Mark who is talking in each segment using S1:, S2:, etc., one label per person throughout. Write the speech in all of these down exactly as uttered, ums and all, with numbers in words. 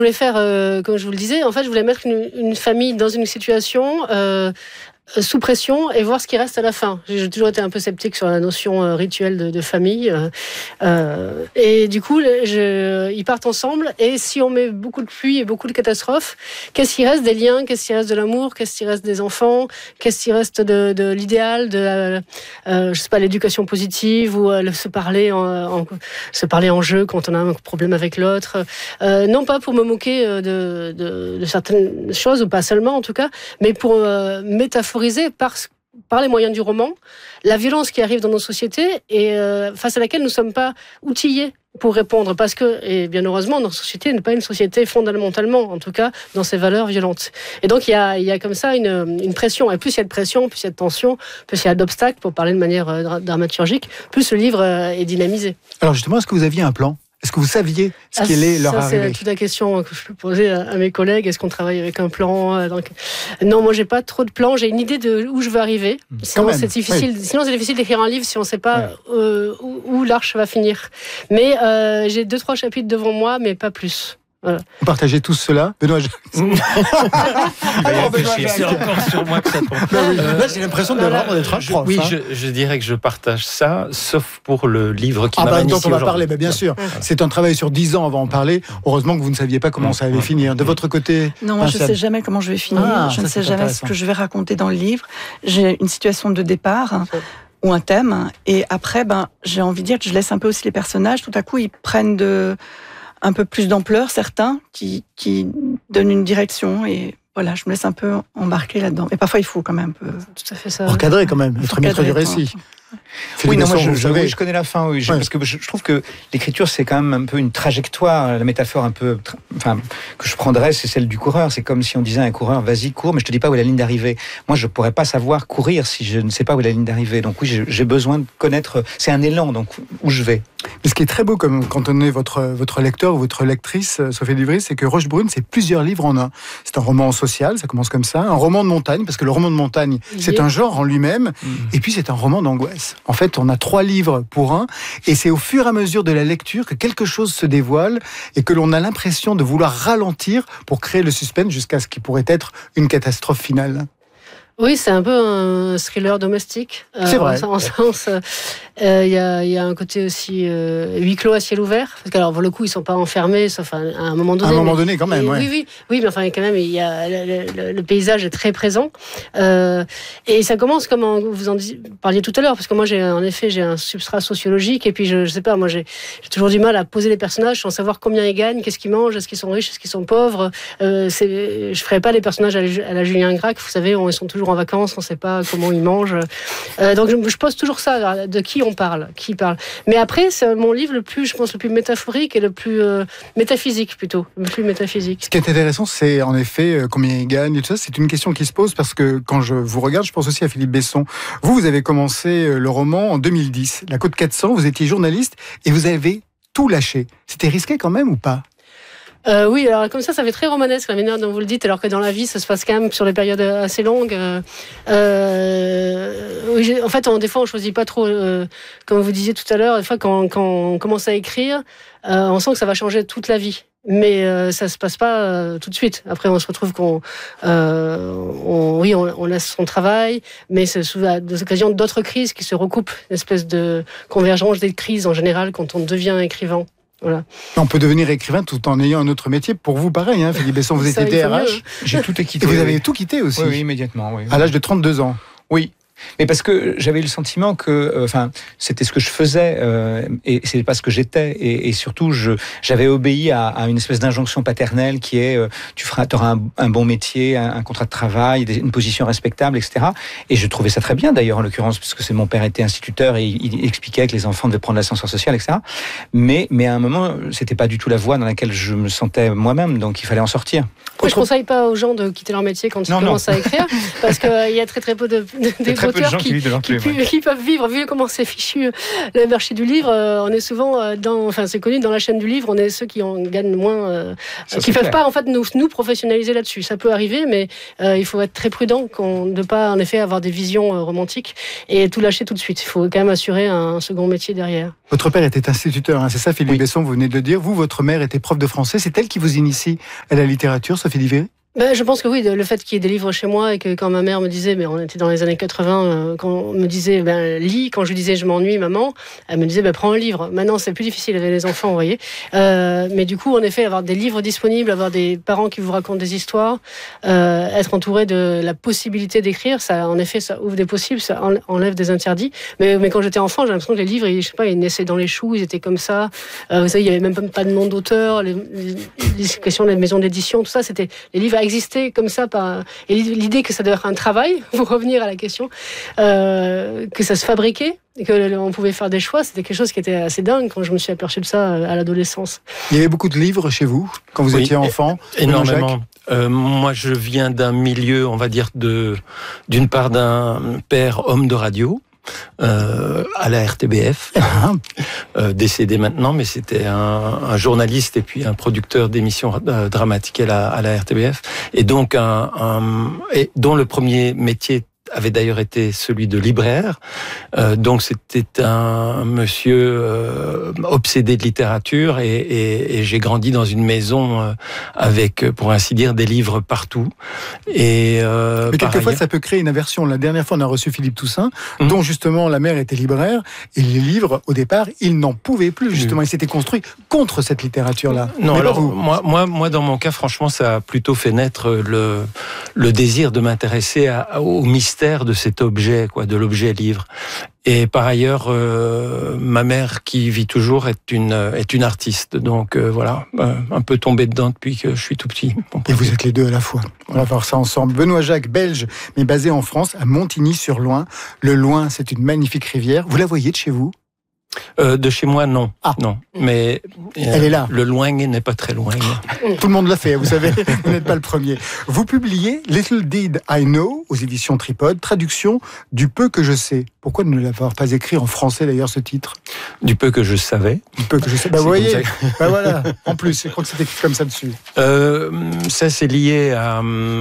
S1: Je voulais faire, euh, comme je vous le disais, en fait, je voulais mettre une, une famille dans une situation euh, sous pression et voir ce qui reste à la fin. J'ai toujours été un peu sceptique sur la notion euh, rituelle de, de famille. Euh, euh, et du coup, je, ils partent ensemble. Et si on met beaucoup de pluie et beaucoup de catastrophes, qu'est-ce qui reste des liens? Qu'est-ce qui reste de l'amour? Qu'est-ce qui reste des enfants? Qu'est-ce qui reste de, de l'idéal, de euh, euh, je sais pas, l'éducation positive ou euh, se parler en, en se parler en jeu quand on a un problème avec l'autre. Euh, non pas pour me moquer de, de, de certaines choses, ou pas seulement en tout cas, mais pour euh, métaphoriser par, par les moyens du roman la violence qui arrive dans nos sociétés et euh, face à laquelle nous ne sommes pas outillés pour répondre, parce que, et bien heureusement, notre société n'est pas une société fondamentalement, en tout cas, dans ses valeurs violentes. Et donc, il y a, il y a comme ça une, une pression. Et plus il y a de pression, plus il y a de tension, plus il y a d'obstacles, pour parler de manière euh, dramaturgique, plus le livre euh, est dynamisé.
S2: Alors justement, est-ce que vous aviez un plan ? Est-ce que vous saviez ce
S1: ah,
S2: qui allait leur
S1: ça,
S2: arriver ?
S1: C'est toute la question que je peux poser à, à mes collègues. Est-ce qu'on travaille avec un plan ? Donc, non, moi, j'ai pas trop de plans. J'ai une idée de où je veux arriver. Sinon, c'est difficile. Oui. Sinon, c'est difficile d'écrire un livre si on ne sait pas oui. euh, où, où l'arche va finir. Mais euh, j'ai deux, trois chapitres devant moi, mais pas plus. Voilà.
S2: Vous partagez tous cela, Benoît. Je...
S3: Alors, Benoît, c'est encore sur moi que ça tombe.
S2: Euh, Là, j'ai l'impression de vraiment d'être un prof.
S3: Oui,
S2: hein.
S3: je, je dirais que je partage ça, sauf pour le livre qui
S2: ah
S3: m'a
S2: bah,
S3: initié
S2: dont on va
S3: aujourd'hui.
S2: parler, bah, bien sûr. Voilà. C'est un travail sur dix ans avant d'en parler. Heureusement que vous ne saviez pas comment ça allait finir. De votre côté,
S4: non, moi, je ne sais jamais comment je vais finir. Ah, je ne sais jamais ce que je vais raconter dans le livre. J'ai une situation de départ. Ou un thème, et après, ben, j'ai envie de dire que je laisse un peu aussi les personnages. Tout à coup, ils prennent de un peu plus d'ampleur, certains, qui, qui donnent une direction, et voilà, je me laisse un peu embarquer là-dedans. Et parfois, il faut quand même un peu...
S1: Tout à fait ça.
S2: Recadrer quand même, être maître du récit.
S5: Oui, non, moi, je, je, oui, je connais la fin, oui, je, ouais. parce que je, je trouve que l'écriture, c'est quand même un peu une trajectoire. La métaphore un peu, enfin, que je prendrais, c'est celle du coureur. C'est comme si on disait à un coureur, vas-y, cours, mais je te dis pas où est la ligne d'arrivée. Moi, je pourrais pas savoir courir si je ne sais pas où est la ligne d'arrivée. Donc oui, j'ai besoin de connaître. C'est un élan, donc où je vais.
S2: Mais ce qui est très beau, comme quand on est votre votre lecteur ou votre lectrice, Sophie Livry, c'est que Rochebrune, c'est plusieurs livres en un. C'est un roman social, ça commence comme ça, un roman de montagne, parce que le roman de montagne, c'est un genre en lui-même, mmh. et puis c'est un roman d'angoisse. En fait, on a trois livres pour un, et c'est au fur et à mesure de la lecture que quelque chose se dévoile et que l'on a l'impression de vouloir ralentir pour créer le suspense jusqu'à ce qui pourrait être une catastrophe finale.
S1: Oui, c'est un peu un thriller domestique.
S2: C'est euh, vrai.
S1: En sens, il euh, y, a, y a un côté aussi euh, huis clos à ciel ouvert. Parce que, alors, pour le coup, ils ne sont pas enfermés, sauf à, à un moment donné.
S2: À un moment
S1: mais,
S2: donné, quand même,
S1: et,
S2: ouais.
S1: Oui, oui, oui, mais enfin, quand même, y a, le, le, le paysage est très présent. Euh, et ça commence comme en, vous en parliez tout à l'heure, parce que moi, j'ai, en effet, j'ai un substrat sociologique, et puis, je ne sais pas, moi, j'ai, j'ai toujours du mal à poser les personnages sans savoir combien ils gagnent, qu'est-ce qu'ils mangent, est-ce qu'ils sont riches, est-ce qu'ils sont pauvres. Euh, c'est, je ne ferais pas les personnages à la, à la Julien Gracq, vous savez, ils sont toujours en vacances, on ne sait pas comment ils mangent. Euh, donc je, je pose toujours ça, de qui on parle, qui parle. Mais après, c'est mon livre le plus, je pense, le plus métaphorique et le plus euh, métaphysique plutôt, le plus métaphysique.
S2: Ce qui est intéressant, c'est en effet euh, combien ils gagnent et tout ça. C'est une question qui se pose parce que quand je vous regarde, je pense aussi à Philippe Besson. Vous, vous avez commencé le roman en deux mille dix. La Côte quatre cents, vous étiez journaliste et vous avez tout lâché. C'était risqué quand même ou pas ?
S1: Euh, oui, alors comme ça, ça fait très romanesque la manière dont vous le dites, alors que dans la vie, ça se passe quand même sur des périodes assez longues. Euh, euh, oui, en fait, on, des fois, on choisit pas trop, euh, comme vous disiez tout à l'heure, des fois, quand, quand on commence à écrire, euh, on sent que ça va changer toute la vie. Mais euh, ça se passe pas euh, tout de suite. Après, on se retrouve qu'on, euh, on, oui, on, on laisse son travail, mais c'est souvent à des occasions d'autres crises qui se recoupent, une espèce de convergence des crises en général quand on devient écrivain. Voilà.
S2: On peut devenir écrivain tout en ayant un autre métier. Pour vous, pareil, hein, Philippe Besson, vous étiez D R H.
S1: Mieux, hein.
S5: J'ai tout quitté.
S2: Et vous
S5: oui.
S2: avez tout quitté aussi.
S5: Oui, oui immédiatement. Oui, oui.
S2: À l'âge de trente-deux ans.
S5: Oui. Mais parce que j'avais le sentiment que, enfin, euh, c'était ce que je faisais euh, et c'est pas ce que j'étais. Et, et surtout, je, j'avais obéi à, à une espèce d'injonction paternelle qui est, euh, tu feras, t'auras un, un bon métier, un, un contrat de travail, des, une position respectable, et cetera. Et je trouvais ça très bien, d'ailleurs, en l'occurrence, parce que c'est mon père était instituteur et il, il expliquait que les enfants devaient prendre l'ascenseur social, et cetera. Mais, mais à un moment, c'était pas du tout la voie dans laquelle je me sentais moi-même, donc il fallait en sortir.
S1: Moi, je ne conseille pas aux gens de quitter leur métier quand ils non, commencent non. à écrire, parce qu'il euh, y a très très peu de, de, de auteurs qui, qui, qui, ouais. qui peuvent vivre. Vu comment c'est fichu le marché du livre, euh, on est souvent dans, enfin c'est connu dans la chaîne du livre, on est ceux qui en gagnent moins, euh, Ça, qui ne peuvent pas en fait nous, nous professionnaliser là-dessus. Ça peut arriver, mais euh, il faut être très prudent qu'on, de ne pas en effet avoir des visions euh, romantiques et tout lâcher tout de suite. Il faut quand même assurer un, un second métier derrière.
S2: Votre père était instituteur, hein, c'est ça Philippe oui. Besson, vous venez de le dire. Vous, votre mère était prof de français, c'est elle qui vous initie à la littérature, Sophie Divry ?
S1: Ben, je pense que oui, le fait qu'il y ait des livres chez moi et que quand ma mère me disait, mais on était dans les années quatre-vingts, euh, quand on me disait, ben, lis, quand je lui disais, je m'ennuie, maman, elle me disait, ben, prends un livre. Maintenant, c'est plus difficile avec les enfants, vous voyez. Euh, mais du coup, en effet, avoir des livres disponibles, avoir des parents qui vous racontent des histoires, euh, être entouré de la possibilité d'écrire, ça, en effet, ça ouvre des possibles, ça enlève des interdits. Mais, mais quand j'étais enfant, j'ai l'impression que les livres, ils, je sais pas, ils naissaient dans les choux, ils étaient comme ça. Euh, vous savez, il y avait même pas de nom d'auteur, les, les, les questions des maisons d'édition, tout ça, c'était, les livres existaient comme ça. Par... Et l'idée que ça devait être un travail, pour revenir à la question, euh, que ça se fabriquait, et qu'on pouvait faire des choix, c'était quelque chose qui était assez dingue quand je me suis aperçu de ça à l'adolescence.
S2: Il y avait beaucoup de livres chez vous, quand vous oui, étiez enfant?
S6: Énormément. Euh, moi, je viens d'un milieu, on va dire, de, d'une part d'un père homme de radio, Euh, à la R T B F, euh, décédé maintenant, mais c'était un, un journaliste et puis un producteur d'émissions euh, dramatiques à la, à la R T B F, et donc un, un et dont le premier métier avait d'ailleurs été celui de libraire. Euh, donc c'était un monsieur euh, obsédé de littérature, et, et, et j'ai grandi dans une maison euh, avec, pour ainsi dire, des livres partout. Et euh,
S2: mais quelquefois
S6: ailleurs...
S2: ça peut créer une aversion. La dernière fois on a reçu Philippe Toussaint, mmh. dont justement la mère était libraire, et les livres au départ il n'en pouvait plus. Justement, mmh. il s'était construit contre cette littérature-là.
S6: Non,
S2: mais
S6: alors
S2: vous.
S6: moi, moi, moi dans mon cas, franchement, ça a plutôt fait naître le le désir de m'intéresser à, au mystère de cet objet, quoi, de l'objet livre. Et par ailleurs, euh, ma mère, qui vit toujours, est une est une artiste. Donc euh, voilà, euh, un peu tombé dedans depuis que je suis tout petit.
S2: Et vous êtes les deux à la fois. On va voir ça ensemble. Benoît Jacques, belge, mais basé en France, à Montigny-sur-Loing. Le Loing, c'est une magnifique rivière. Vous la voyez de chez vous ?
S6: Euh, de chez moi, non. Ah. Non. Mais euh,
S2: elle est là.
S6: Le loin n'est pas très loin.
S2: Tout le monde l'a fait, vous savez, vous n'êtes pas le premier. Vous publiez Little Did I Know aux éditions Tripod, traduction du peu que je sais. Pourquoi ne l'avoir pas écrit en français d'ailleurs, ce titre ?
S6: Du peu que je savais.
S2: Du peu que je sais. Bah vous voyez, bah voilà. En plus, je crois que c'était écrit comme ça dessus.
S6: Euh, ça, c'est lié à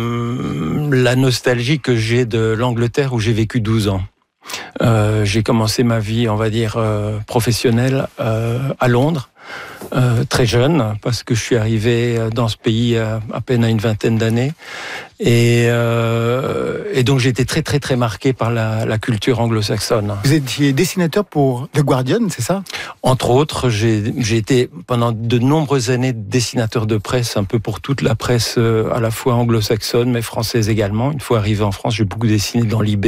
S6: hum, la nostalgie que j'ai de l'Angleterre où j'ai vécu douze ans. Euh, j'ai commencé ma vie, on va dire, euh, professionnelle euh, à Londres, euh, très jeune, parce que je suis arrivé dans ce pays à, à peine à une vingtaine d'années. Et, euh, et donc j'ai été très très très marqué par la, la culture anglo-saxonne.
S2: Vous étiez dessinateur pour The Guardian, c'est ça ?
S6: Entre autres, j'ai, j'ai été pendant de nombreuses années dessinateur de presse, un peu pour toute la presse à la fois anglo-saxonne mais française également. Une fois arrivé en France, j'ai beaucoup dessiné dans l'I B.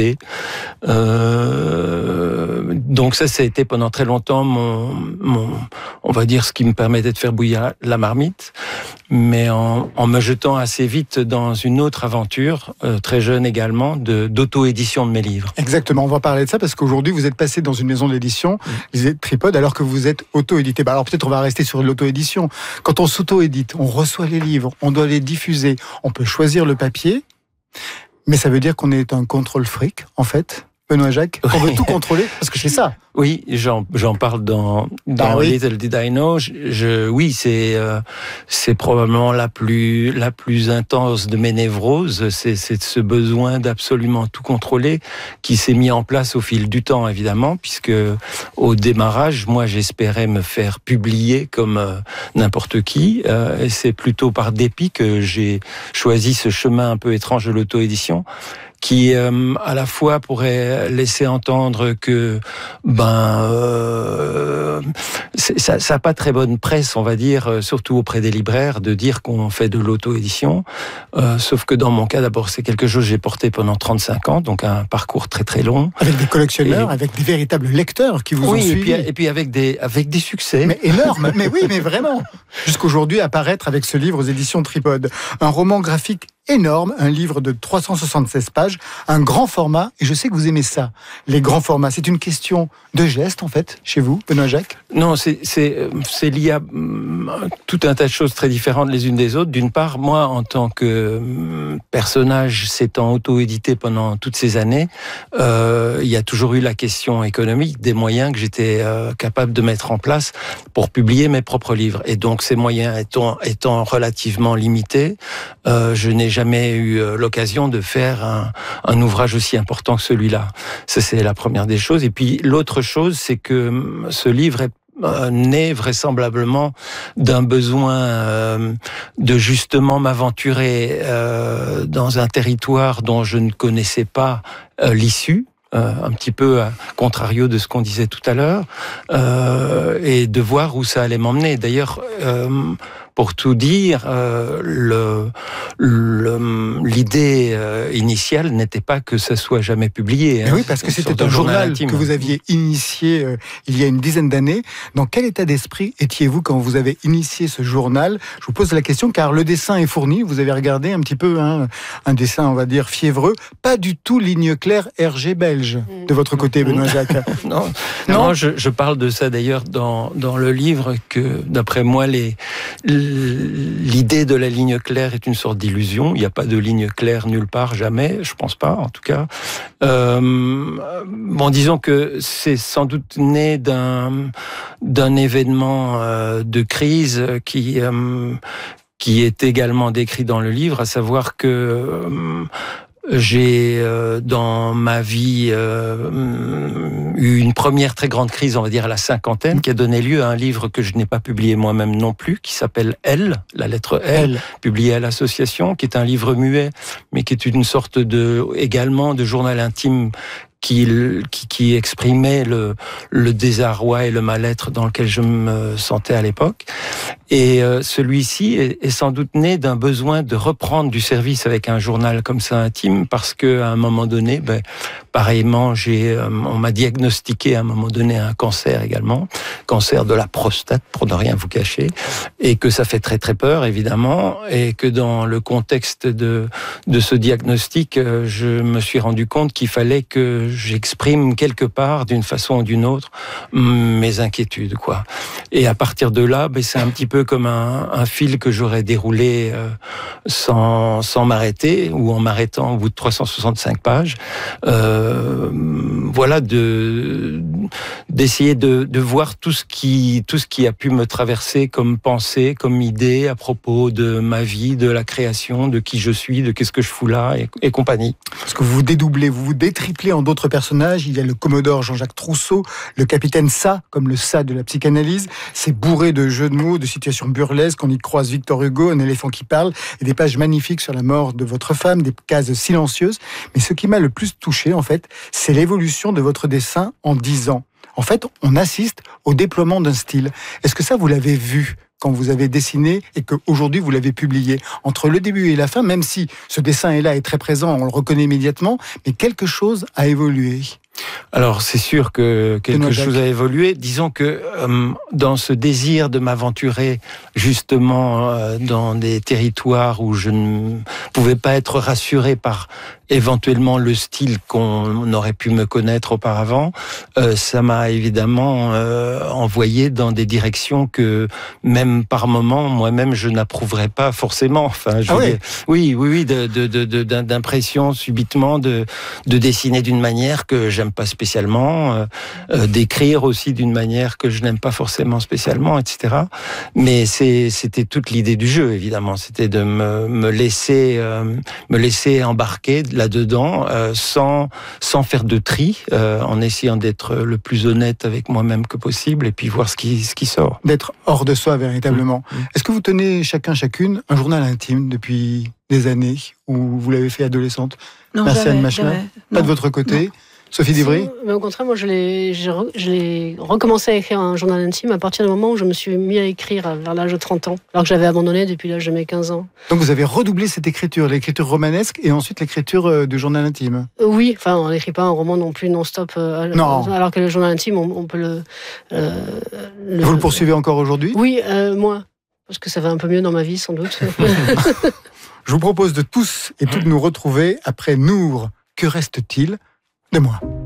S6: Euh, donc ça, ça a été pendant très longtemps mon, mon, on va dire, ce qui me permettait de faire bouillir la marmite. Mais en, en me jetant assez vite dans une autre aventure, euh, très jeune également, de, d'auto-édition de mes livres.
S2: Exactement, on va parler de ça parce qu'aujourd'hui vous êtes passé dans une maison d'édition, mmh. Tripod, alors que vous êtes auto-édité. Bah alors peut-être on va rester sur l'auto-édition. Quand on s'auto-édite, on reçoit les livres, on doit les diffuser, on peut choisir le papier, mais ça veut dire qu'on est un contrôle fric, en fait. Benoît Jacques, on veut tout contrôler, parce que c'est ça.
S6: Oui, j'en, j'en parle dans, dans ah oui. Little Did I Know. Je, je, oui, c'est, euh, c'est probablement la plus, la plus intense de mes névroses. C'est, c'est ce besoin d'absolument tout contrôler qui s'est mis en place au fil du temps, évidemment, puisque au démarrage, moi, j'espérais me faire publier comme euh, n'importe qui. Euh, et c'est plutôt par dépit que j'ai choisi ce chemin un peu étrange de l'auto-édition, qui euh, à la fois pourrait laisser entendre que ben euh, ça ça a pas très bonne presse, on va dire, surtout auprès des libraires, de dire qu'on fait de l'auto-édition. Euh, sauf que dans mon cas, d'abord, c'est quelque chose que j'ai porté pendant trente-cinq ans, donc un parcours très très long.
S2: Avec des collectionneurs, et... avec des véritables lecteurs qui vous
S6: oui,
S2: ont suivi.
S6: Et puis, et puis avec des avec des succès.
S2: Mais énorme, mais oui, mais vraiment. Jusqu'aujourd'hui, apparaître avec ce livre aux éditions Tripod, un roman graphique énorme, un livre de trois cent soixante-seize pages, un grand format, et je sais que vous aimez ça, les grands formats. C'est une question de geste, en fait, chez vous, Benoît Jacques?
S6: Non, c'est, c'est, c'est lié à tout un tas de choses très différentes les unes des autres. D'une part, moi, en tant que personnage s'étant auto-édité pendant toutes ces années, euh, il y a toujours eu la question économique, des moyens que j'étais euh, capable de mettre en place pour publier mes propres livres. Et donc, ces moyens étant, étant relativement limités, euh, je n'ai jamais eu l'occasion de faire un, un ouvrage aussi important que celui-là. Ça, c'est la première des choses. Et puis, l'autre chose, c'est que ce livre est euh, né vraisemblablement d'un besoin euh, de justement m'aventurer euh, dans un territoire dont je ne connaissais pas euh, l'issue. Euh, un petit peu à contrario de ce qu'on disait tout à l'heure, euh, et de voir où ça allait m'emmener. D'ailleurs, euh, pour tout dire, euh, le, le, l'idée euh, initiale n'était pas que ça soit jamais publié.
S2: Hein. Oui, parce que c'était un journal, journal que vous aviez initié euh, il y a une dizaine d'années. Dans quel état d'esprit étiez-vous quand vous avez initié ce journal? Je vous pose la question car le dessin est fourni. Vous avez regardé un petit peu hein, un dessin, on va dire, fiévreux. Pas du tout ligne claire R G belge de votre côté, Benoît Jacques.
S6: non, non, non je, je parle de ça d'ailleurs dans, dans le livre que, d'après moi, les, l'idée de la ligne claire est une sorte d'illusion. Il n'y a pas de ligne claire nulle part, jamais. Je pense pas, en tout cas. Euh, bon, disons que c'est sans doute né d'un d'un événement euh, de crise qui euh, qui est également décrit dans le livre, à savoir que euh, j'ai, euh, dans ma vie, euh, eu une première très grande crise, on va dire à la cinquantaine, qui a donné lieu à un livre que je n'ai pas publié moi-même non plus, qui s'appelle Elle, la lettre L, L, publié à l'association, qui est un livre muet, mais qui est une sorte de, également, de journal intime Qui, qui, qui exprimait le, le désarroi et le mal-être dans lequel je me sentais à l'époque. Et euh, celui-ci est, est sans doute né d'un besoin de reprendre du service avec un journal comme ça intime, parce que à un moment donné, ben, pareillement, j'ai, euh, on m'a diagnostiqué à un moment donné un cancer également, cancer de la prostate, pour ne rien vous cacher, et que ça fait très très peur évidemment, et que dans le contexte de de ce diagnostic, euh, je me suis rendu compte qu'il fallait que j'exprime quelque part, d'une façon ou d'une autre, mes inquiétudes, quoi. Et à partir de là, ben, c'est un petit peu comme un, un fil que j'aurais déroulé euh, sans, sans m'arrêter, ou en m'arrêtant au bout de trois cent soixante-cinq pages. Euh, voilà, de, d'essayer de, de voir tout ce qui, tout ce qui a pu me traverser comme pensée, comme idée à propos de ma vie, de la création, de qui je suis, de qu'est-ce que je fous là, et, et compagnie.
S2: Parce que vous vous dédoublez, vous vous détriplez en d'autres personnages. Il y a le commodore Jean-Jacques Trousseau, le capitaine Ça, comme le Ça de la psychanalyse. C'est bourré de jeux de mots, de situations burlesques. On y croise Victor Hugo, un éléphant qui parle, et des pages magnifiques sur la mort de votre femme, des cases silencieuses. Mais ce qui m'a le plus touché, en fait, c'est l'évolution de votre dessin en dix ans. En fait, on assiste au déploiement d'un style. Est-ce que ça, vous l'avez vu quand vous avez dessiné et qu'aujourd'hui vous l'avez publié? Entre le début et la fin, même si ce dessin est là, est très présent, on le reconnaît immédiatement, mais quelque chose a évolué.
S6: Alors, c'est sûr que quelque chose a évolué. Disons que euh, dans ce désir de m'aventurer justement euh, dans des territoires où je ne pouvais pas être rassuré par éventuellement le style qu'on aurait pu me connaître auparavant, euh, ça m'a évidemment euh, envoyé dans des directions que même par moments, moi-même, je n'approuverais pas forcément. Enfin, je
S2: ah oui.
S6: dire, oui, oui, oui, de, de, de, de, d'impression subitement de, de dessiner d'une manière que j'aime pas spécialement, euh, euh, d'écrire aussi d'une manière que je n'aime pas forcément spécialement, et cetera. Mais c'est, c'était toute l'idée du jeu, évidemment. C'était de me, me laisser, euh, me laisser embarquer là-dedans, euh, sans, sans faire de tri, euh, en essayant d'être le plus honnête avec moi-même que possible, et puis voir ce qui, ce qui sort.
S2: D'être hors de soi, véritablement. Mmh. Est-ce que vous tenez chacun, chacune, un journal intime depuis des années, ou vous l'avez fait adolescente?
S4: Non,
S2: Merci
S4: jamais,
S2: Anne Machelin.
S4: jamais.
S2: Pas de votre côté?
S4: Non.
S2: Sophie Divry?
S1: Mais au contraire, moi, je l'ai, je, je l'ai recommencé à écrire un journal intime à partir du moment où je me suis mis à écrire vers l'âge de trente ans, alors que j'avais abandonné depuis l'âge de mes quinze ans.
S2: Donc vous avez redoublé cette écriture, l'écriture romanesque et ensuite l'écriture du journal intime?
S1: euh, Oui, enfin, on n'écrit pas un roman non plus non-stop. Euh,
S2: non.
S1: Alors que le journal intime, on, on peut le, euh, le...
S2: Vous le poursuivez encore aujourd'hui?
S1: Oui, euh, moi. Parce que ça va un peu mieux dans ma vie, sans doute.
S2: Je vous propose de tous et toutes nous retrouver après Nour. Que reste-t-il de moi ?